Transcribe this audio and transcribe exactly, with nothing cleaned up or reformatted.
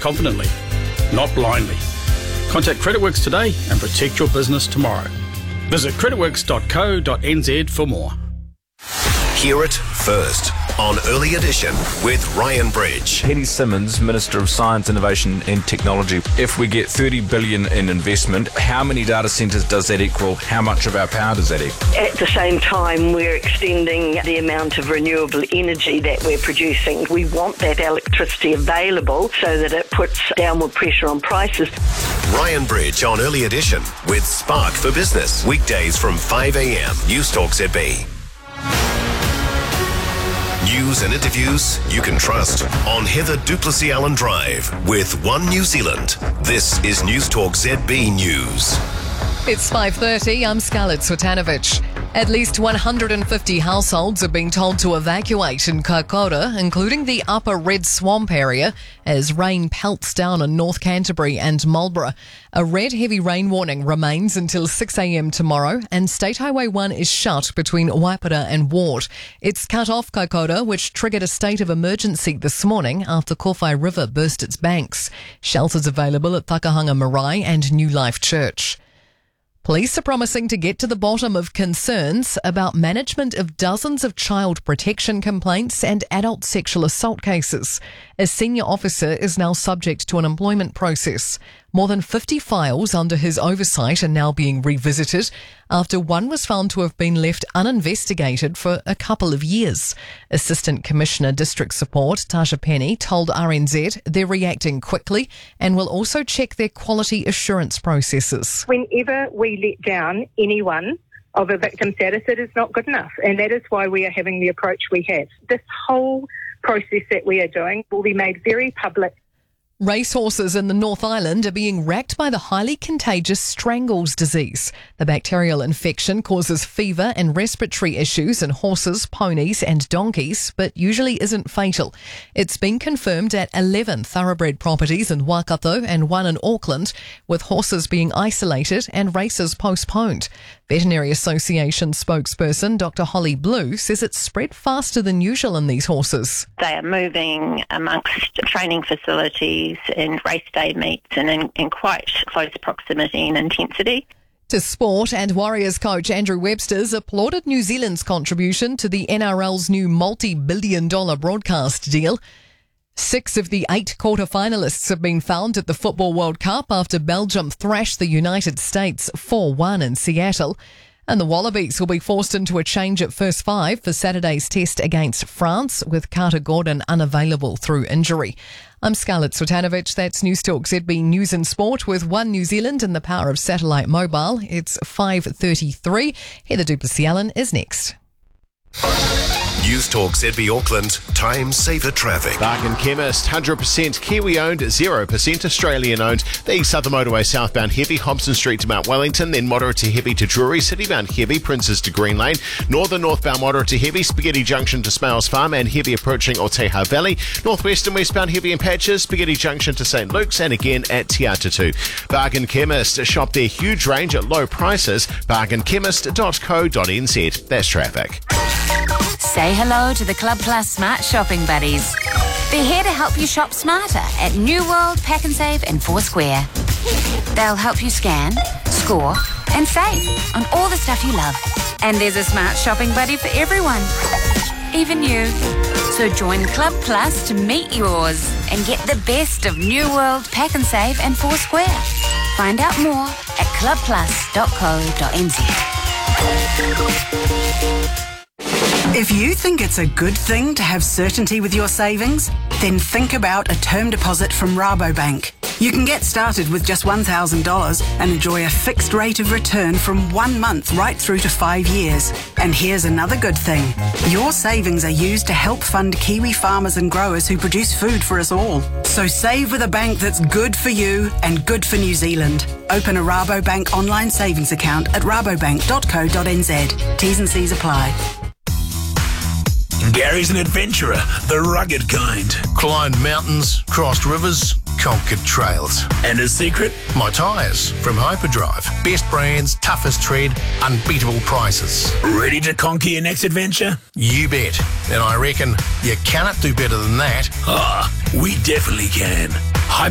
confidently, not blindly. Contact CreditWorks today and protect your business tomorrow. Visit creditworks dot co dot n z for more. Hear it first on Early Edition with Ryan Bridge. Penny Simmons, Minister of Science, Innovation and Technology. If we get thirty billion dollars in investment, how many data centres does that equal? How much of our power does that equal? At the same time, we're extending the amount of renewable energy that we're producing. We want that electricity available so that it puts downward pressure on prices. Ryan Bridge on Early Edition with Spark for Business. Weekdays from five a.m. News Talk Z B. News and interviews you can trust on Heather Duplessis Allen Drive with One New Zealand. This is News Talk Z B News. It's five thirty, I'm Scarlett Swetanovich. At least one hundred fifty households have been told to evacuate in Kaikoura, including the upper Red Swamp area, as rain pelts down in North Canterbury and Marlborough. A red heavy rain warning remains until six a.m. tomorrow, and State Highway one is shut between Waipara and Ward. It's cut off Kaikoura, which triggered a state of emergency this morning after Kowhai River burst its banks. Shelters available at Takahanga Marae and New Life Church. Police are promising to get to the bottom of concerns about management of dozens of child protection complaints and adult sexual assault cases. A senior officer is now subject to an employment process. More than fifty files under his oversight are now being revisited after one was found to have been left uninvestigated for a couple of years. Assistant Commissioner District Support Tasha Penny told R N Z they're reacting quickly and will also check their quality assurance processes. Whenever we let down anyone of a victim status, it is not good enough, and that is why we are having the approach we have. This whole process that we are doing will be made very public. Racehorses in the North Island are being racked by the highly contagious Strangles disease. The bacterial infection causes fever and respiratory issues in horses, ponies and donkeys, but usually isn't fatal. It's been confirmed at eleven thoroughbred properties in Waikato and one in Auckland, with horses being isolated and races postponed. Veterinary Association spokesperson Doctor Holly Blue says it's spread faster than usual in these horses. They are moving amongst training facilities and race day meets and in, in quite close proximity and intensity. To sport, and Warriors coach Andrew Webster's applauded New Zealand's contribution to the N R L's new multi-billion dollar broadcast deal. Six of the eight quarter-finalists have been found at the Football World Cup after Belgium thrashed the United States four one in Seattle. And the Wallabies will be forced into a change at first five for Saturday's test against France, with Carter Gordon unavailable through injury. I'm Scarlett Swetanovich. That's News Talk Z B News and Sport with One New Zealand and the power of satellite mobile. It's five thirty-three. Heather Duplessis Allen is next. News Talk Z B Auckland, time saver traffic. Bargain Chemist, one hundred percent Kiwi owned, zero percent Australian owned. The Southern Motorway southbound heavy, Hobson Street to Mount Wellington, then moderate to heavy to Drury, citybound heavy, Princes to Green Lane, northern northbound moderate to heavy, Spaghetti Junction to Smales Farm and heavy approaching Oteha Valley, northwest and westbound heavy in patches, Spaghetti Junction to St Luke's and again at Te Atatu. Bargain Chemist, shop their huge range at low prices, bargain chemist dot co dot n z. That's traffic. Say hello to the Club Plus Smart Shopping Buddies. They're here to help you shop smarter at New World, Pack and Save and Foursquare. They'll help you scan, score and save on all the stuff you love. And there's a smart shopping buddy for everyone, even you. So join Club Plus to meet yours and get the best of New World, Pack and Save and Foursquare. Find out more at club plus dot co dot n z. If you think it's a good thing to have certainty with your savings, then think about a term deposit from Rabobank. You can get started with just one thousand dollars and enjoy a fixed rate of return from one month right through to five years. And here's another good thing. Your savings are used to help fund Kiwi farmers and growers who produce food for us all. So save with a bank that's good for you and good for New Zealand. Open a Rabobank online savings account at rabobank dot co dot n z. T's and C's apply. Gary's an adventurer, the rugged kind. Climbed mountains, crossed rivers, conquered trails. And his secret? My tyres from Hyperdrive. Best brands, toughest tread, unbeatable prices. Ready to conquer your next adventure? You bet. And I reckon you cannot do better than that. Ah, we definitely can.